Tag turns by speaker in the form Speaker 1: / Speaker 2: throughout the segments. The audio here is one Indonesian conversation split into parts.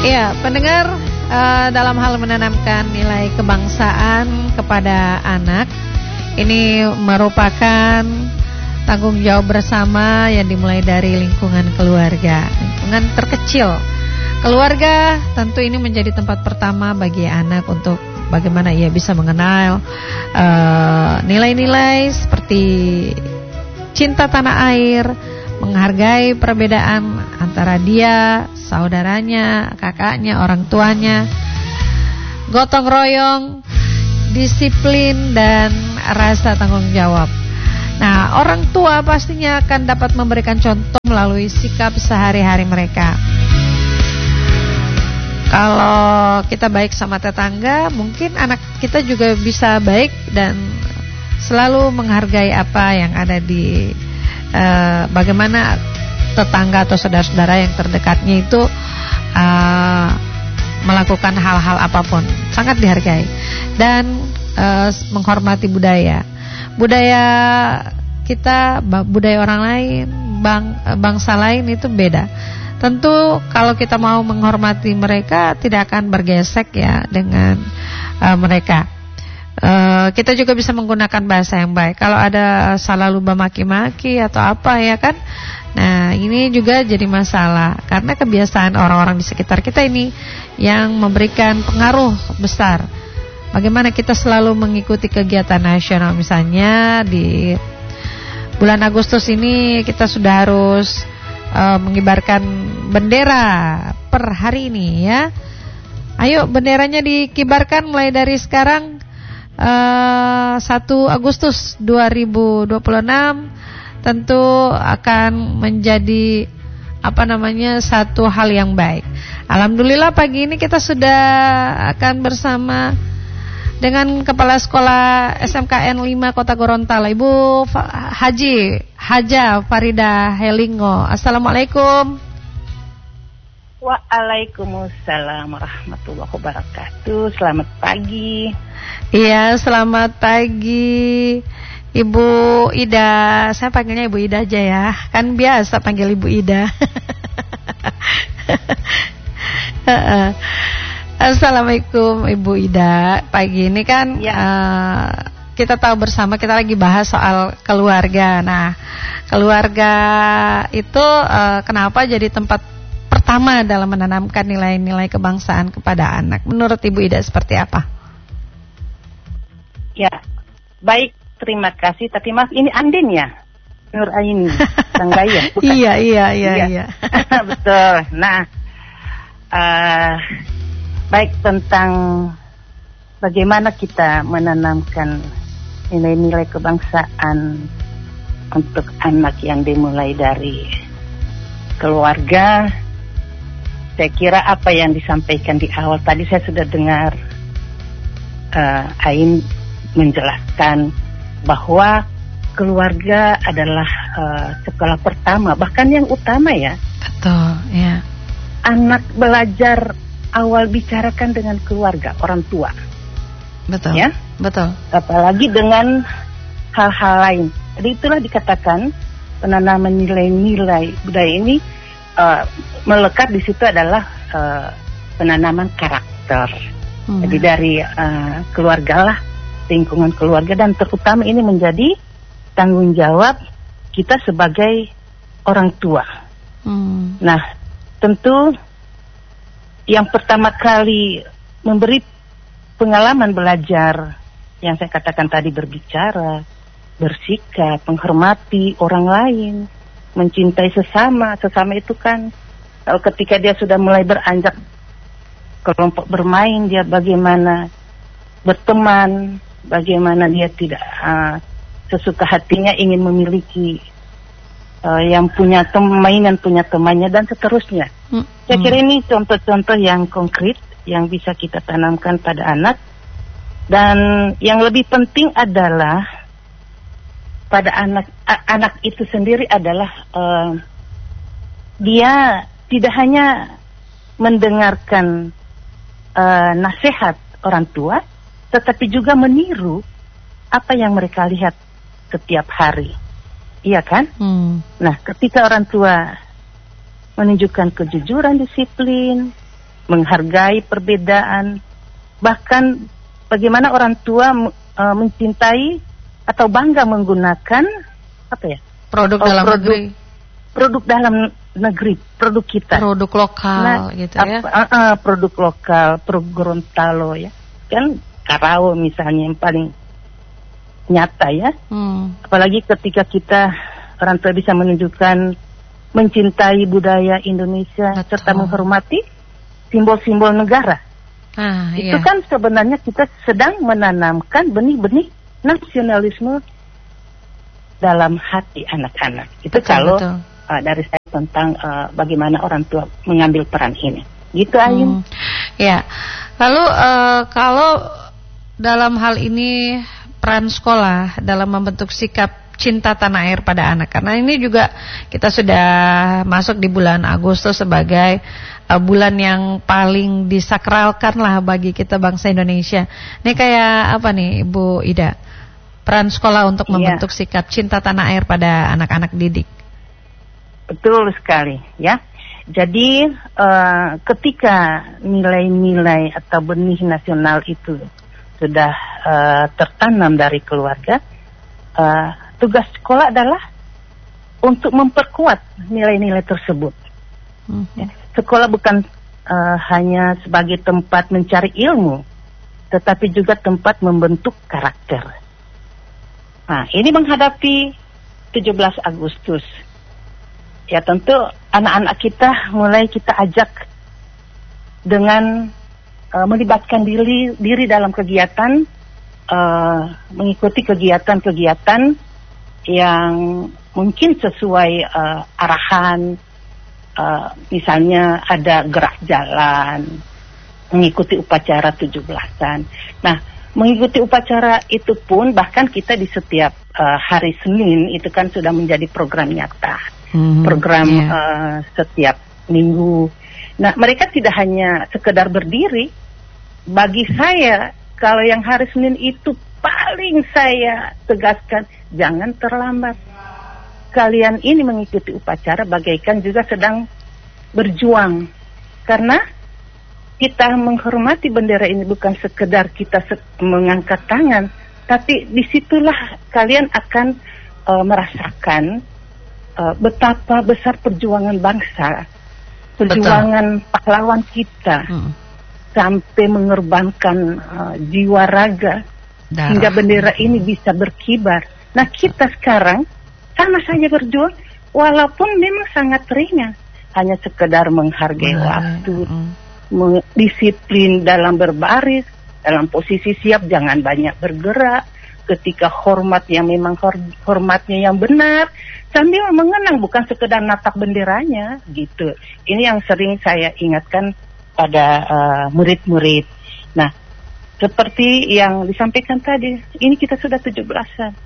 Speaker 1: Iya, pendengar, dalam hal menanamkan nilai kebangsaan kepada anak, ini merupakan tanggung jawab bersama yang dimulai dari lingkungan keluarga, lingkungan terkecil. Keluarga tentu ini menjadi tempat pertama bagi anak untuk bagaimana ia bisa mengenal nilai-nilai seperti cinta tanah air, menghargai perbedaan antara dia, saudaranya, kakaknya, orang tuanya, gotong royong, disiplin, dan rasa tanggung jawab. Nah, orang tua pastinya akan dapat memberikan contoh melalui sikap sehari-hari mereka. Kalau kita baik sama tetangga, mungkin anak kita juga bisa baik dan selalu menghargai apa yang ada di bagaimana tetangga atau saudara-saudara yang terdekatnya itu melakukan hal-hal apapun, sangat dihargai. Dan menghormati budaya kita, budaya orang lain, bangsa lain itu beda. Tentu kalau kita mau menghormati mereka tidak akan bergesek ya dengan mereka. Kita juga bisa menggunakan bahasa yang baik. Kalau ada salah luba maki-maki atau apa ya kan. Nah, ini juga jadi masalah karena kebiasaan orang-orang di sekitar kita ini yang memberikan pengaruh besar. Bagaimana kita selalu mengikuti kegiatan nasional, misalnya di bulan Agustus ini kita sudah harus mengibarkan bendera per hari ini ya. Ayo benderanya dikibarkan mulai dari sekarang 1 Agustus 2026 tentu akan menjadi satu hal yang baik. Alhamdulillah pagi ini kita sudah akan bersama dengan Kepala Sekolah SMKN 5 Kota Gorontalo, Ibu Haja Farida Helingo. Assalamualaikum.
Speaker 2: Waalaikumsalam warahmatullahi wabarakatuh. Selamat pagi.
Speaker 1: Iya, selamat pagi Ibu Ida. Saya panggilnya Ibu Ida aja ya. Kan biasa panggil Ibu Ida. Assalamualaikum Ibu Ida. Pagi ini kan ya, kita tahu bersama, kita lagi bahas soal keluarga. Nah, keluarga itu kenapa jadi tempat pertama dalam menanamkan nilai-nilai kebangsaan kepada anak? Menurut Ibu Ida seperti apa?
Speaker 2: Ya, baik, terima kasih. Tapi Mas, ini Andin ya? Nur Aini, Tanggaya.
Speaker 1: Iya.
Speaker 2: Betul. Nah, baik, tentang bagaimana kita menanamkan nilai-nilai kebangsaan untuk anak yang dimulai dari keluarga. Saya kira apa yang disampaikan di awal tadi saya sudah dengar Ain menjelaskan bahwa keluarga adalah sekolah pertama, bahkan yang utama ya.
Speaker 1: Betul, ya.
Speaker 2: Anak belajar awal bicarakan dengan keluarga, orang tua.
Speaker 1: Betul.
Speaker 2: Ya?
Speaker 1: Betul.
Speaker 2: Apalagi dengan hal-hal lain. Jadi itulah dikatakan penanaman nilai-nilai budaya ini melekat di situ adalah penanaman karakter. Jadi dari keluarga lah, lingkungan keluarga, dan terutama ini menjadi tanggung jawab kita sebagai orang tua. Nah, tentu yang pertama kali memberi pengalaman belajar yang saya katakan tadi, berbicara, bersikap, menghormati orang lain, mencintai sesama itu kan ketika dia sudah mulai beranjak kelompok bermain, dia bagaimana berteman, bagaimana dia tidak sesuka hatinya ingin memiliki yang punya mainan punya temannya dan seterusnya. Saya kira ini contoh-contoh yang konkret yang bisa kita tanamkan pada anak. Dan yang lebih penting adalah pada anak itu sendiri adalah dia tidak hanya mendengarkan nasihat orang tua, tetapi juga meniru apa yang mereka lihat setiap hari. Iya kan? Nah, ketika orang tua menunjukkan kejujuran, disiplin, menghargai perbedaan, bahkan bagaimana orang tua mencintai atau bangga menggunakan
Speaker 1: produk dalam negeri.
Speaker 2: Produk dalam negeri, produk kita.
Speaker 1: Produk lokal gitu ya.
Speaker 2: Produk lokal, produk Gorontalo ya. Kan Karawa misalnya yang paling nyata ya. Apalagi ketika kita orang tua bisa menunjukkan mencintai budaya Indonesia. Betul. Serta menghormati simbol-simbol negara. Itu kan sebenarnya kita sedang menanamkan benih-benih nasionalisme dalam hati anak-anak. Itu kalau dari saya tentang bagaimana orang tua mengambil peran ini. Gitu Ayu.
Speaker 1: Ya. Lalu kalau dalam hal ini peran sekolah dalam membentuk sikap cinta tanah air pada anak, karena ini juga kita sudah masuk di bulan Agustus sebagai bulan yang paling disakralkan lah bagi kita bangsa Indonesia. Ini kayak apa nih Ibu Ida, peran sekolah untuk membentuk sikap cinta tanah air pada anak-anak didik?
Speaker 2: Betul sekali ya. Jadi ketika nilai-nilai atau benih nasional itu sudah tertanam dari keluarga, tugas sekolah adalah untuk memperkuat nilai-nilai tersebut. Ya, sekolah bukan hanya sebagai tempat mencari ilmu, tetapi juga tempat membentuk karakter. Nah, ini menghadapi 17 Agustus. Ya tentu anak-anak kita mulai kita ajak dengan melibatkan diri dalam kegiatan, mengikuti kegiatan-kegiatan yang mungkin sesuai arahan, misalnya ada gerak jalan, mengikuti upacara 17-an. Nah, mengikuti upacara itu pun bahkan kita di setiap hari Senin itu kan sudah menjadi program nyata. Program setiap minggu. Nah, mereka tidak hanya sekedar berdiri. Bagi saya, kalau yang hari Senin itu paling saya tegaskan, jangan terlambat. Kalian ini mengikuti upacara bagaikan juga sedang berjuang. Karena kita menghormati bendera ini bukan sekedar kita mengangkat tangan, tapi disitulah kalian akan merasakan betapa besar perjuangan bangsa, perjuangan pahlawan kita, sampai mengorbankan jiwa raga hingga bendera ini bisa berkibar. Nah, kita sekarang sama saja berjuang, walaupun memang sangat ringan, hanya sekedar menghargai waktu, disiplin dalam berbaris, dalam posisi siap, jangan banyak bergerak. Ketika hormat yang memang hormatnya yang benar, sambil mengenang, bukan sekedar natap benderanya gitu. Ini yang sering saya ingatkan pada murid-murid. Nah, seperti yang disampaikan tadi, ini kita sudah 17-an.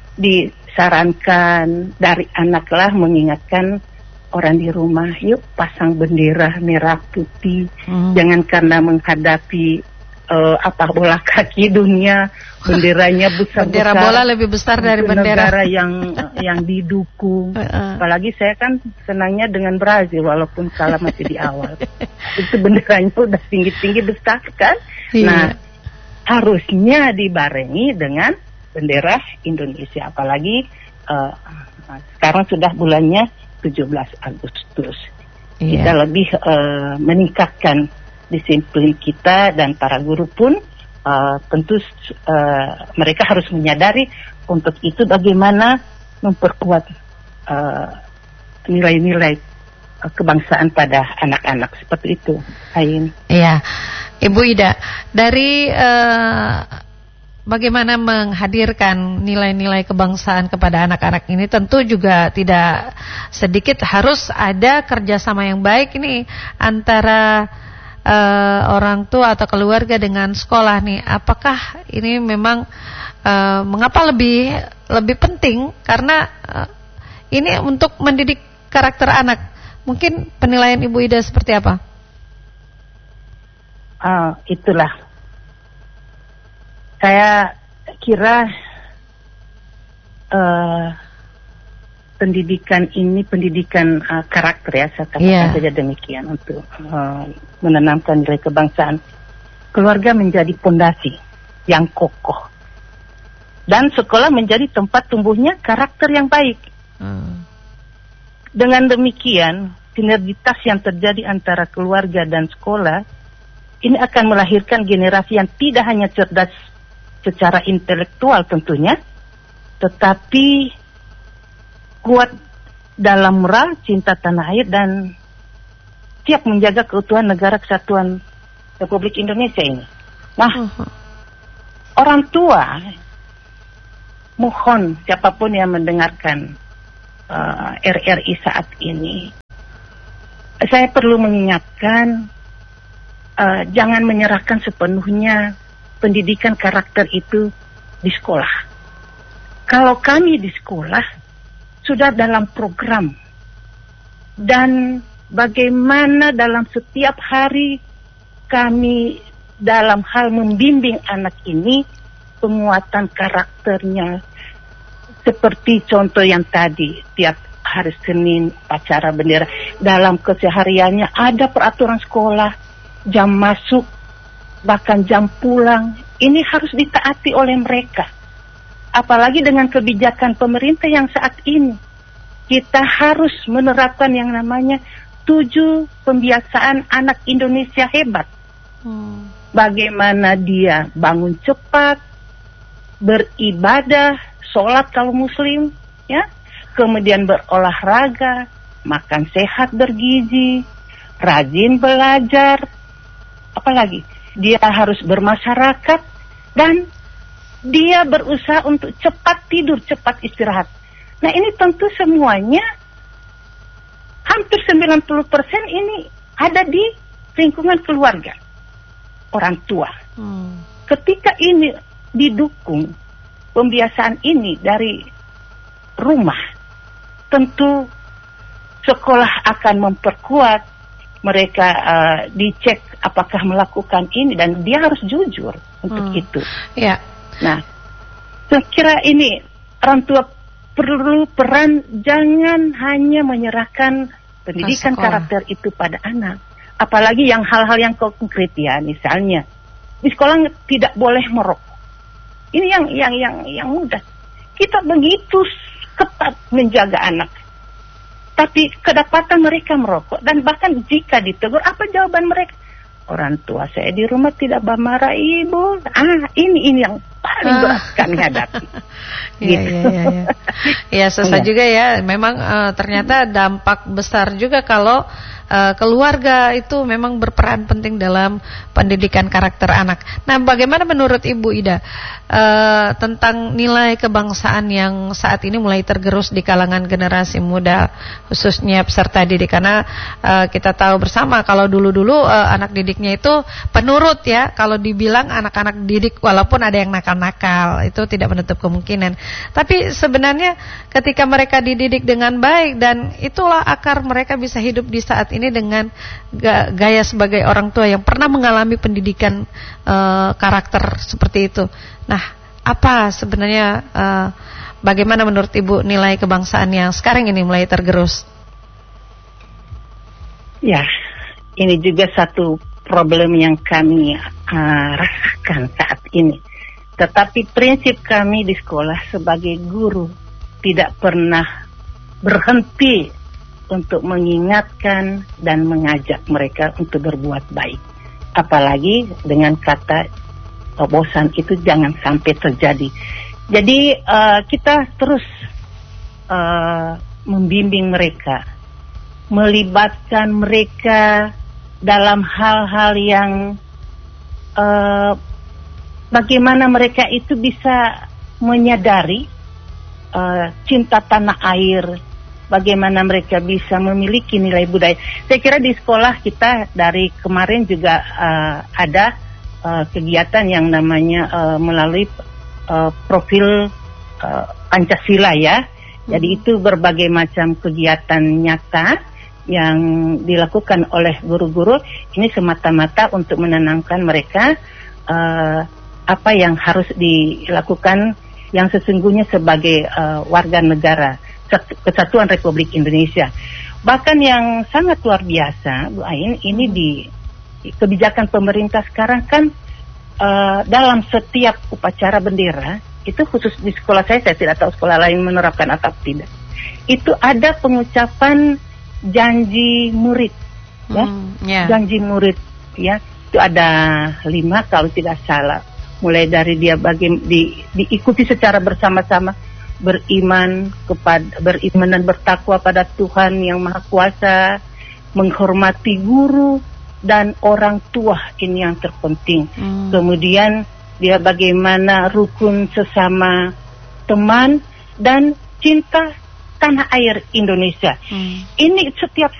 Speaker 2: Disarankan dari anaklah mengingatkan orang di rumah, yuk pasang bendera merah putih. Jangan karena menghadapi bola kaki dunia, benderanya besar-besar.
Speaker 1: Bendera bola lebih besar dari bendera
Speaker 2: negara yang didukung. Apalagi saya kan senangnya dengan Brazil walaupun kalah masih di awal. Itu benderanya udah tinggi-tinggi besar kan. Nah, harusnya dibarengi dengan bendera Indonesia. Apalagi sekarang sudah bulannya 17 Agustus. Kita lebih meningkatkan disiplin kita, dan para guru pun tentu mereka harus menyadari untuk itu bagaimana memperkuat nilai-nilai kebangsaan pada anak-anak seperti itu. Ain.
Speaker 1: Iya, Ibu Ida, dari bagaimana menghadirkan nilai-nilai kebangsaan kepada anak-anak ini tentu juga tidak sedikit harus ada kerjasama yang baik ini antara orang tua atau keluarga dengan sekolah nih. Apakah ini memang mengapa lebih penting? Karena ini untuk mendidik karakter anak. Mungkin penilaian Ibu Ida seperti apa?
Speaker 2: Itulah. Saya kira pendidikan ini pendidikan karakter ya, saya katakan saja demikian, untuk menanamkan nilai kebangsaan. Keluarga menjadi pondasi yang kokoh dan sekolah menjadi tempat tumbuhnya karakter yang baik. Dengan demikian, sinergitas yang terjadi antara keluarga dan sekolah ini akan melahirkan generasi yang tidak hanya cerdas secara intelektual tentunya, tetapi kuat dalam moral, cinta tanah air, dan siap menjaga keutuhan negara kesatuan Republik Indonesia ini. Nah, orang tua, mohon siapapun yang mendengarkan RRI saat ini, saya perlu mengingatkan, jangan menyerahkan sepenuhnya pendidikan karakter itu di sekolah. Kalau kami di sekolah sudah dalam program, dan bagaimana dalam setiap hari kami dalam hal membimbing anak ini, penguatan karakternya, seperti contoh yang tadi, tiap hari Senin upacara bendera, dalam kesehariannya ada peraturan sekolah, jam masuk, bahkan jam pulang, ini harus ditaati oleh mereka. Apalagi dengan kebijakan pemerintah yang saat ini, kita harus menerapkan yang namanya 7 pembiasaan anak Indonesia hebat. Bagaimana dia bangun cepat, beribadah, sholat kalau muslim, ya, kemudian berolahraga, makan sehat bergizi, rajin belajar, apalagi dia harus bermasyarakat, dan dia berusaha untuk cepat tidur, cepat istirahat. Nah, ini tentu semuanya hampir 90% ini ada di lingkungan keluarga, orang tua. Ketika ini didukung pembiasaan ini dari rumah, tentu sekolah akan memperkuat mereka, dicek apakah melakukan ini, dan dia harus jujur untuk itu.
Speaker 1: Ya.
Speaker 2: Nah, saya kira ini orang tua perlu peran, jangan hanya menyerahkan pendidikan karakter itu pada anak, apalagi yang hal-hal yang konkret ya, misalnya di sekolah tidak boleh merokok. Ini yang mudah. Kita begitu ketat menjaga anak, tapi kedapatan mereka merokok, dan bahkan jika ditegur, apa jawaban mereka? Orang tua saya di rumah tidak marah ibu. Ini yang paling berat kami hadapi.
Speaker 1: Iya, susah juga ya. Memang ternyata dampak besar juga kalau keluarga itu memang berperan penting dalam pendidikan karakter anak. Nah, bagaimana menurut Ibu Ida tentang nilai kebangsaan yang saat ini mulai tergerus di kalangan generasi muda, khususnya peserta didik? Karena kita tahu bersama kalau dulu-dulu anak didiknya itu penurut ya. Kalau dibilang anak-anak didik, walaupun ada yang nakal-nakal, itu tidak menutup kemungkinan. Tapi sebenarnya ketika mereka dididik dengan baik, dan itulah akar mereka bisa hidup di saat ini dengan gaya sebagai orang tua yang pernah mengalami pendidikan karakter seperti itu. Nah, apa sebenarnya bagaimana menurut Ibu nilai kebangsaan yang sekarang ini mulai tergerus? Ya,
Speaker 2: ini juga satu problem yang kami rasakan saat ini. Tetapi prinsip kami di sekolah sebagai guru tidak pernah berhenti untuk mengingatkan dan mengajak mereka untuk berbuat baik. Apalagi dengan kata bosan itu jangan sampai terjadi. Jadi kita terus membimbing mereka, melibatkan mereka dalam hal-hal yang bagaimana mereka itu bisa menyadari cinta tanah air, bagaimana mereka bisa memiliki nilai budaya. Saya kira di sekolah kita dari kemarin juga ada kegiatan yang namanya melalui profil Pancasila ya. Jadi itu berbagai macam kegiatan nyata yang dilakukan oleh guru-guru. Ini semata-mata untuk menanamkan mereka apa yang harus dilakukan yang sesungguhnya sebagai warga negara Kesatuan Republik Indonesia. Bahkan yang sangat luar biasa, Bu Ain, ini di kebijakan pemerintah sekarang kan dalam setiap upacara bendera, itu khusus di sekolah saya tidak tahu sekolah lain menerapkan atau tidak. Itu ada pengucapan janji murid, janji murid, ya. Itu ada 5 kalau tidak salah. Mulai dari dia diikuti secara bersama-sama, beriman dan bertakwa pada Tuhan yang Maha Kuasa, menghormati guru dan orang tua, ini yang terpenting. Kemudian dia bagaimana rukun sesama teman dan cinta tanah air Indonesia. Ini setiap